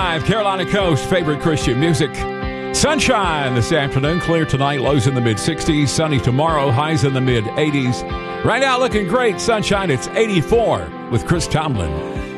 Carolina Coast, favorite Christian music. Sunshine this afternoon, clear tonight, lows in the mid-60s. Sunny tomorrow, highs in the mid-80s. Right now looking great, sunshine, it's 84 with Chris Tomlin.